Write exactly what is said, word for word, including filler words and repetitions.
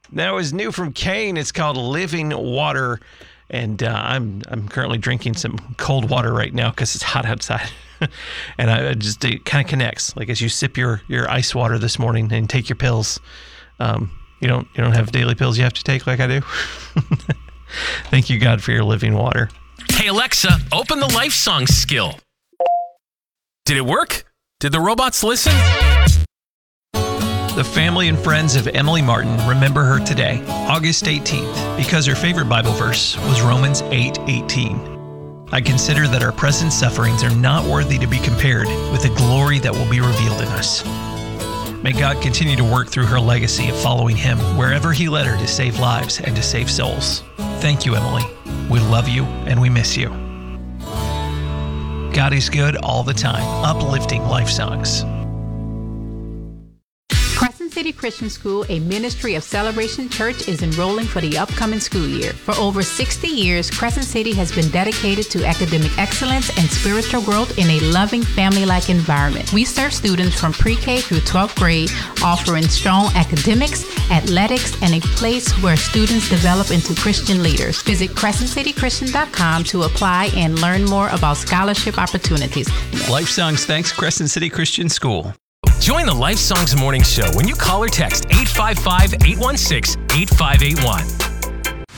That was new from Kane. It's called Living Water. And uh, I'm I'm currently drinking some cold water right now because it's hot outside. And I just, it kind of connects. Like as you sip your, your ice water this morning and take your pills, um, you don't you don't have daily pills you have to take like I do. Thank you, God, for your living water. Hey, Alexa, open the Life Songs skill. Did it work? Did the robots listen? The family and friends of Emily Martin remember her today, August eighteenth, because her favorite Bible verse was Romans eight eighteen. I consider that our present sufferings are not worthy to be compared with the glory that will be revealed in us. May God continue to work through her legacy of following Him wherever He led her to save lives and to save souls. Thank you, Emily. We love you and we miss you. God is good all the time, uplifting life songs. Crescent City Christian School, a ministry of Celebration Church, is enrolling for the upcoming school year. For over sixty years, Crescent City has been dedicated to academic excellence and spiritual growth in a loving, family-like environment. We serve students from pre-K through twelfth grade, offering strong academics, athletics, and a place where students develop into Christian leaders. Visit crescent city christian dot com to apply and learn more about scholarship opportunities. Life Songs thanks Crescent City Christian School. Join the Life Songs Morning Show when you call or text eight five five, eight one six, eight five eight one.